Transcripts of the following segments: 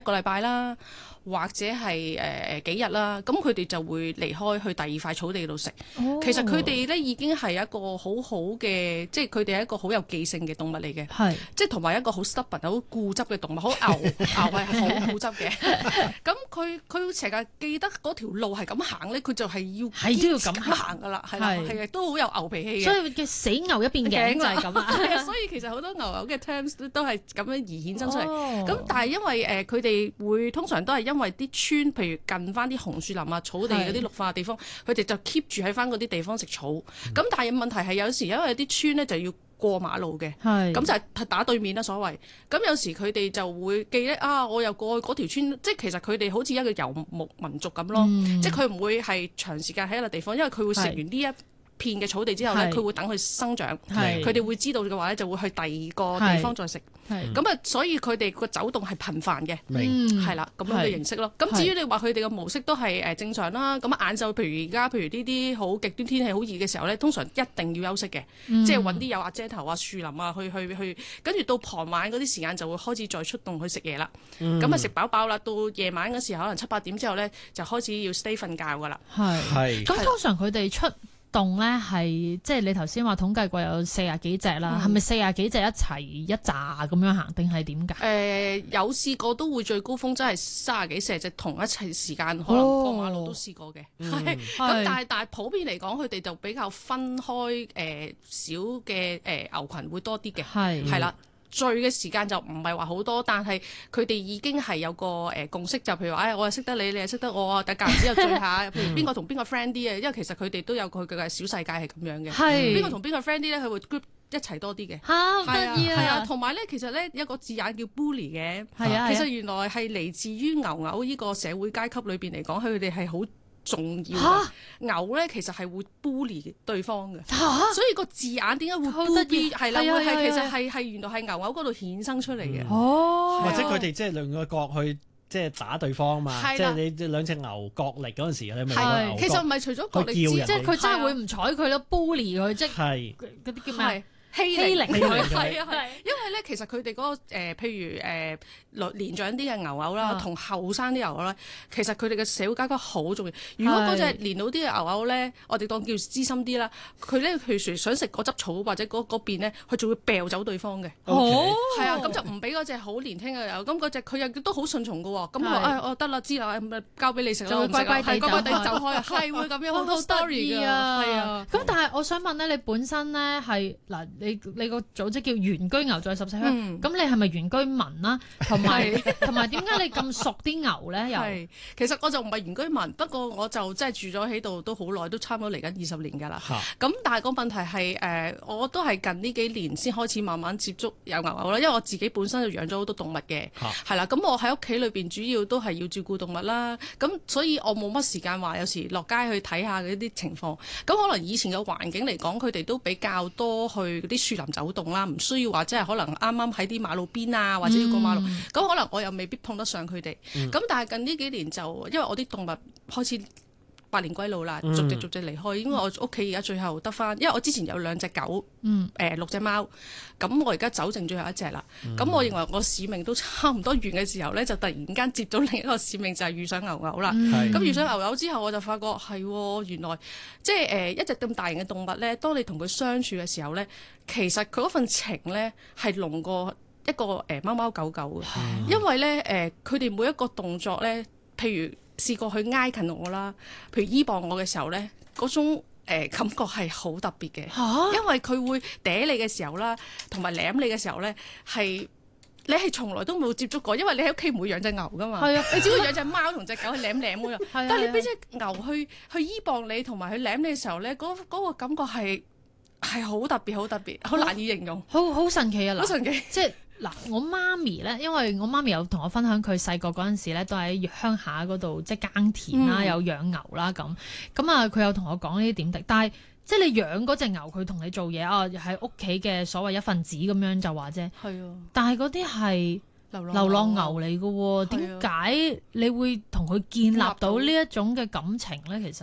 個禮拜啦，或者係幾日啦，咁佢哋就會離開去第二塊草地度食。其實佢哋咧已經係一個好好嘅，即係佢哋係一個好有記性嘅動物嚟嘅，即係同埋一個好 stubborn、好固執嘅動物。好牛係好固執嘅，咁佢成日記得嗰條路係咁行咧，佢就係都要咁行噶啦，係都好有牛脾氣嘅。 所以嘅死牛一邊頸就係咁啊！ 所以其實好多牛嘅 terms 都係咁樣而衍生出嚟。咁但係因為佢哋會通常都係因為啲村，譬如近翻啲紅樹林啊、草地嗰啲綠化嘅地方，佢哋就 keep 住喺翻嗰啲地方食草。咁但係問題係有時因為有啲村咧就要過馬路嘅，咁就係打對面啦所謂。咁有時佢哋就會記得我又過去嗰條村，即係其實佢哋好似一個遊牧民族咁咯，即係佢唔會係長時間喺一個地方，因為佢會食完呢一片嘅草地之後咧，佢會等佢生長，佢哋會知道嘅話咧，就會去第二個地方再食。咁啊，所以佢哋個走動係頻繁嘅，係啦，咁樣嘅形式咯。咁至於你話佢哋嘅模式都係正常啦。咁晏晝譬如而家譬如呢啲好極端天氣好熱嘅時候咧，通常一定要休息嘅，即係揾啲有瓦遮頭啊、樹林啊去，跟住到傍晚嗰啲時間就會開始再出動去食嘢啦。咁啊食飽飽啦，到夜晚嗰時候可能7、8點之後咧就開始要 stay 瞓覺噶啦。 係。咁通常佢哋出動咧係即係你頭先話統計過有40幾隻啦，係咪40幾隻一齊一紮咁樣行定係點㗎？ 有試過都會最高峰真係30幾40隻同一齊時間可能過馬路都試過嘅。咁但係普遍嚟講，佢哋就比較分開小嘅牛群會多啲嘅，係啦。聚嘅時間就唔係話好多，但係佢哋已經係有個共識，就譬如話，我係識得你，你係識得我啊，但間唔時又聚下，譬如邊個同邊個 friend 啲啊，因為其實佢哋都有佢嘅小世界係咁樣嘅。邊個同邊個 friend 啲咧，佢會 group 一齊多啲嘅。 好得意啊！ 係啊，同埋咧，其實咧有個字眼叫 bully 嘅，其實原來係嚟自於牛呢個社會階級裏邊嚟講，佢哋係好重要嘅。牛咧其實係會 bully 對方嘅，所以個字眼點解會 bully 係啦，會係其實係原來係牛嗰度衍生出嚟嘅。 或者佢哋即係兩個角去即係打對方嘛，即係你兩隻牛角力嗰陣時，你咪個牛角。 其實唔係除咗角力之， 即係佢真係會唔睬佢咯，bully 佢，即係嗰啲叫咩？欺凌佢係因為咧其實佢哋嗰個譬如年長啲嘅牛啦，同後生啲牛咧，其實佢哋嘅社會階級好重要。如果嗰隻年老啲嘅牛咧，我哋當叫資深啲啦，佢咧譬如想食嗰執草或者嗰邊咧，佢就會掉走對方嘅。係啊，咁就唔俾嗰隻好年輕嘅牛。咁嗰隻佢又都好順從嘅喎。咁我得啦，知啦，交俾你食啦，我唔食啦，乖乖地走開啊，係會咁樣好多 story 㗎。係啊， 咁但係我想問咧，你本身咧係嗱。你個組織叫原居牛在14鄉，咁你係咪原居民啦？同埋點解你咁熟啲牛咧？又其實我就唔係原居民，不過我就真係住咗喺度都好耐，都差唔多嚟緊20年㗎啦。咁但係個問題係我都係近呢幾年先開始慢慢接觸有牛啦，因為我自己本身就養咗好多動物嘅，係啦。咁我喺屋企裏邊主要都係要照顧動物啦，咁所以我冇乜時間話有時落街去睇下嗰啲情況。咁可能以前嘅環境嚟講，佢哋都比較多去嗰啲樹林走動啦，唔需要話即係可能啱啱喺啲馬路邊啊，或者要過馬路，咁可能我又未必碰得上佢哋。咁但係近呢幾年就因為我啲動物開始百年歸老啦，逐隻離開，因為我屋企而家最後得翻，因為我之前有2隻狗，6隻貓，咁我而家走剩最後1隻啦。咁我認為我使命都差唔多完嘅時候咧，就突然間接咗另一個使命，就係遇上牛啦。咁遇上牛之後，我就發覺係原來即係一隻咁大型嘅動物咧，當你同佢相處嘅時候咧，其實佢嗰份情咧係濃過一個貓貓狗狗嘅，因為咧佢哋每一個動作咧，譬如試過去挨近我啦，譬如依傍我嘅時候咧，嗰種感覺係好特別嘅，因為佢會嗲你嘅時候啦，同埋舐你嘅時候咧，係你係從來都冇接觸過，因為你喺屋企唔會養隻牛噶嘛，你只會養隻貓同隻狗去舐舐㗎。但係你俾隻牛去依傍你同埋去舐你嘅時候咧，嗰個感覺係好特別，好特別，好難以形容， 好神奇啊！ 好神奇， 即係嗱，我媽咪咧，因為我媽咪有同我分享佢細個嗰陣時咧，都喺鄉下嗰度即係耕田啦，有養牛啦咁啊，佢有同我講呢啲點滴。但係即係你養嗰隻牛，佢同你做嘢啊，喺屋企嘅所謂一份子咁樣就話啫。係啊，但係嗰啲係流浪牛嚟嘅喎，點解你會同佢建立到呢一種嘅感情咧？其實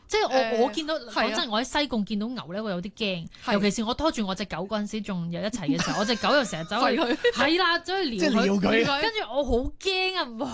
即係我見到講真，我喺西貢見到牛咧，我有啲驚，尤其是我拖住我隻狗嗰陣時，仲有一齊嘅時候，我隻狗又成日走去係啦，走去撩佢，跟住我好驚啊！